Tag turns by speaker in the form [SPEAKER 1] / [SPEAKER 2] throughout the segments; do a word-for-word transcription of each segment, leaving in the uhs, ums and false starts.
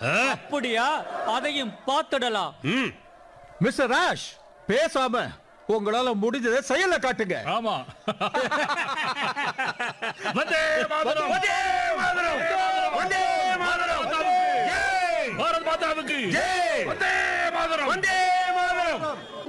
[SPEAKER 1] அப்படியா? அதையும் பார்த்துடலாம்.
[SPEAKER 2] மிஸ்டர் ராஷ், பேசாம உங்களால முடிஞ்சதை செயல காட்டுங்க.
[SPEAKER 3] ஆமா. வந்தே மாதரம், வந்தே மாதரம், வந்தே மாதரம், பாரத் மாதாவுக்கு ஜெய், வந்தே மாதரம், வந்தே மாதரம்.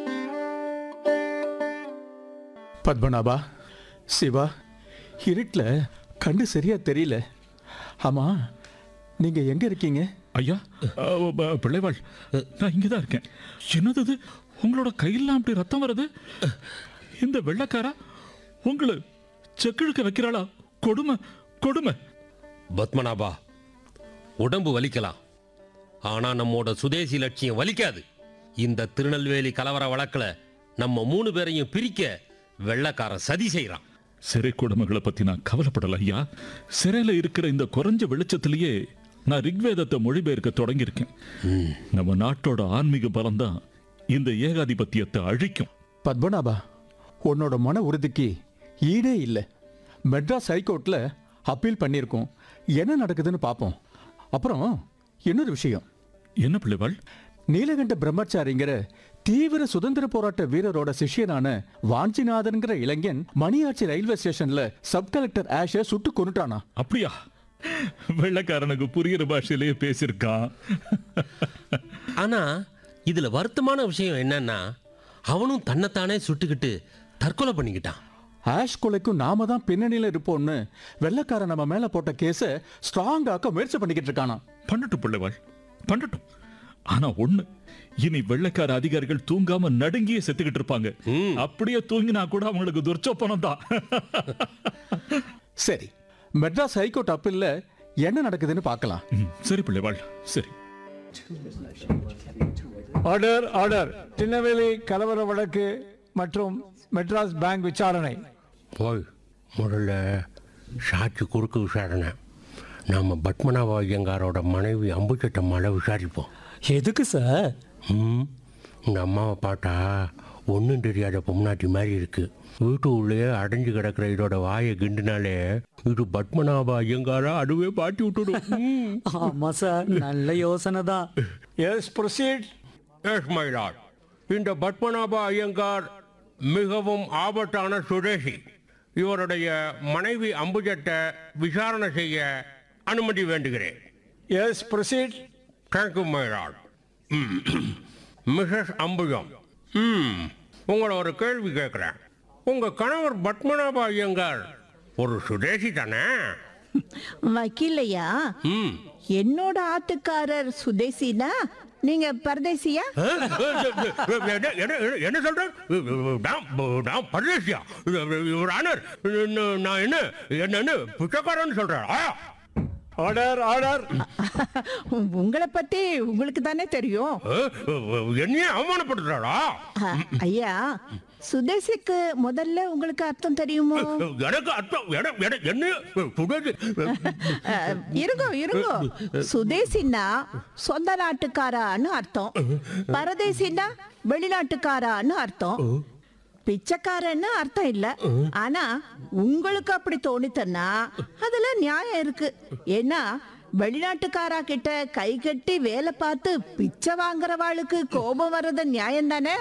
[SPEAKER 2] பத்மநாபா, சிவா, இருட்டுல கண்டு சரியா தெரியல. ஆமா, நீங்க எங்க இருக்கீங்க?
[SPEAKER 3] ஐயா, பிள்ளைவாள், நான் இங்கதான் இருக்கேன். என்னது இது? உங்களோட கையெல்லாம் அப்படி ரத்தம் வருது. இந்த வெள்ளக்காரா உங்களை செக்கிழுக்க வைக்கிறாளா? கொடுமை, கொடுமை.
[SPEAKER 4] பத்மநாபா, உடம்பு வலிக்கலாம், ஆனா நம்மோட சுதேசி லட்சியம் வலிக்காது. இந்த திருநெல்வேலி கலவர வழக்குல நம்ம மூணு பேரையும் பிரிக்க வெள்ளக்காரன் சதி செய்யறான்.
[SPEAKER 3] சிறை கொடுமைகளை பத்தி நான் கவலைப்படல ஐயா. சிறையில இருக்கிற இந்த குறைஞ்ச வெளிச்சத்திலேயே நான் ரிக்வேதத்தை மொழிபெயர்க்க தொடங்கியிருக்கேன். நம்ம நாட்டோட ஆன்மீக பலம் தான் இந்த ஏகாதிபத்தியத்தை அழிக்கும்.
[SPEAKER 2] பத்மநாபா, உன்னோட மன உறுதிக்கு ஈடே இல்லை. மெட்ராஸ் ஹைகோர்ட்ல அப்பீல் பண்ணியிருக்கோம். என்ன நடக்குதுன்னு பார்ப்போம். அப்புறம் இன்னொரு விஷயம்.
[SPEAKER 3] என்ன பிள்ளைவாள்?
[SPEAKER 2] நீலகண்ட பிரம்மச்சாரிங்கிற தீவிர சுதந்திர போராட்ட வீரரோட சிஷ்யனான வாஞ்சிநாதன்கிற இளைஞன் மணியாச்சி ரயில்வே ஸ்டேஷன்ல சப் கலெக்டர் ஆஷை சுட்டு கொன்னுட்டானா?
[SPEAKER 3] அப்படியா? வெள்ளக்காரனுக்கு புரியுற பாஷையிலேயே பேசியிருக்கான்.
[SPEAKER 4] ஆனா இதுல வருத்தமான விஷயம் என்னன்னா, அவனும் தன்னைத்தானே சுட்டுக்கிட்டு தற்கொலை பண்ணிக்கிட்டான்.
[SPEAKER 2] ஆஷ் கொலைக்கும் நாம தான் பின்னணியில இருப்போம்னு வெள்ளக்காரன் நம்ம மேல போட்ட கேஸ ஸ்ட்ராங் ஆக்க முயற்சி பண்ணிக்கிட்டு இருக்கானா?
[SPEAKER 3] பண்ணட்டும் பிள்ளைவாள், பண்ணட்டும். ஆனா ஒண்ணு, இனி வெள்ளைக்கார அதிகாரிகள் தூங்காம நடுங்கியே செத்துக்கிட்டு இருப்பாங்க. அப்படியே தூங்கினா கூட அவங்களுக்கு துர்ச்சோப்பனம் தான்.
[SPEAKER 2] சரி, மெட்ராஸ் ஹைகோர்ட் அப்பீல்ல என்ன நடக்குதுன்னு பார்க்கலாம்.
[SPEAKER 3] சரி பிள்ளைவாள், சரி.
[SPEAKER 5] Order, order. திருநெல்வேலி கலவர வழக்கு மற்றும் மெட்ராஸ் பேங்க் விசாரணை.
[SPEAKER 4] போய் முதல்ல சாட்சி குறுக்கு விசாரணை. நாம பத்மநாப ஐயங்காரோட மனைவி அம்புச்சட்டம்மாவை விசாரிப்போம்.
[SPEAKER 1] எதுக்கு சார்?
[SPEAKER 4] ம் இந்த அம்மாவை பார்த்தா ஒன்றும் தெரியாத பொம்னாட்டி மாதிரி இருக்கு. வீட்டு உள்ளே அடைஞ்சு கிடக்கிற இதோட வாயை கிண்டினாலே இது பத்மநாப ஐயங்காரா அதுவே பாட்டி விட்டுடும்.
[SPEAKER 1] ஆமா சார், நல்ல யோசனை தான்.
[SPEAKER 5] S, proceed.
[SPEAKER 4] S my Lord. இந்த பத்மநாப ஐயங்கார் மிகவும் ஆபத்தான சுதேசி. இவருடைய மனைவி அம்புஜத்தை விசாரணை செய்ய அனுமதி வேண்டுகிறேன்.
[SPEAKER 5] S, proceed.
[SPEAKER 4] Thank you my Lord. Mrs Ambujam, ம் உங்களை ஒரு கேள்வி கேட்குறேன். உங்க கணவர் பத்மநாப ஐயங்கார் ஒரு சுதேசி தானே?
[SPEAKER 6] வக்கீலையா,
[SPEAKER 4] ம்
[SPEAKER 6] என்னோட ஆத்துக்காரர் சுதேசினா நீங்க பரதேசியா?
[SPEAKER 4] என்ன- என்ன- என்ன சொல்றேன்? நான் நான் பரதேசியா? ஒரு ஆனர், நான் என்ன என்ன பிச்சைக்காரன்னு சொல்றேன்?
[SPEAKER 5] Order, order.
[SPEAKER 6] உங்களை பத்தி உங்களுக்கு தானே தெரியும்.
[SPEAKER 4] என்னையே அவமானப்படுத்துறாளா?
[SPEAKER 6] அ, ஐயா, சுதேசிக்கு முதல்ல உங்களுக்கு அர்த்தம் தெரியுமோ?
[SPEAKER 4] எனக்கு அர்த்தம் என- என- என்ன சுதேசி?
[SPEAKER 6] அ, இருங்கோ இருங்கோ. சுதேசின்னா சொந்த நாட்டுக்காரான்னு அர்த்தம். பரதேசின்னா வெளிநாட்டுக்காரான்னு அர்த்தம். பிச்சைக்காரன்னு அர்த்தம் இல்ல. ஆனா உங்களுக்கு அப்படி தோணித்தன்னா அதுல நியாயம் இருக்கு. ஏன்னா வெளிநாட்டுக்காரா கிட்ட கை கட்டி வேலை பார்த்து பிச்சை வாங்குறவாளுக்கு கோபம் வர்றது நியாயம் தானே?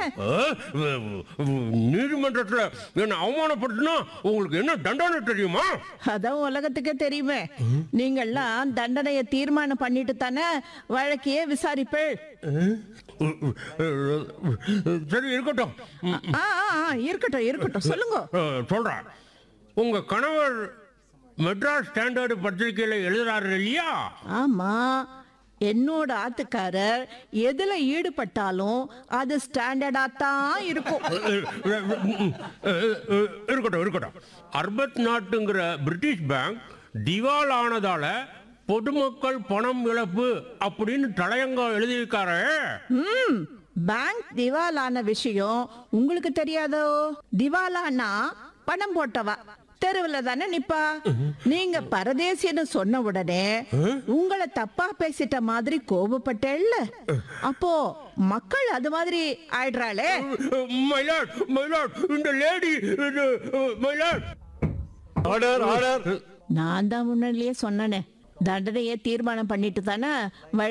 [SPEAKER 4] நீதிமன்றத்துல என்ன அவமானப்படுத்தினா உங்களுக்கு என்ன தண்டனை தெரியுமா?
[SPEAKER 6] அதான் உலகத்துக்கே தெரியுமே. நீங்கள்லாம் தண்டனையை தீர்மானம் பண்ணிட்டு தானே வழக்கையே விசாரிப்பேள்.
[SPEAKER 4] சரி இருக்கட்டும்.
[SPEAKER 6] ஆ, ஆ, ஆ, இருக்கட்டும் இருக்கட்டும், சொல்லுங்க.
[SPEAKER 4] சொல்றேன். உங்க கணவர் மெட்ராஸ் ஸ்டாண்டர்டு பத்திரிகையில எழுதுறாரு இல்லையா?
[SPEAKER 6] ஆமா, என்னோட ஆத்துக்காரர் எதுல ஈடுபட்டாலும் அது ஸ்டாண்டர்டா தான் இருக்கும்.
[SPEAKER 4] இருக்கட்டும் இருக்கட்டும். அர்பத் நாட்டுங்கிற பிரிட்டிஷ் பேங்க் திவால் ஆனதால பொதுமக்கள் பணம் இழப்பு அப்படின்னு தலையங்க எழுதியிருக்காரு.
[SPEAKER 6] ம், பேங்க் திவாலான விஷயம் உங்களுக்கு தெரியாதோ? திவாலானா பணம் போட்டவா தெருவுல தானே நிப்பா. நீங்க பரதேசின்னு சொன்ன உடனே உங்களை தப்பா பேசிட்ட மாதிரி கோபப்பட்டேல்ல, அப்போ மக்கள் அது மாதிரி ஆயிடுறாளே.
[SPEAKER 4] My lord, my lord, இந்த lady, my lord.
[SPEAKER 5] Order, order.
[SPEAKER 6] நான் தான் முன்னாடியே சொன்னனே, தண்டனையை தீர்மானம் பண்ணிட்டு தானே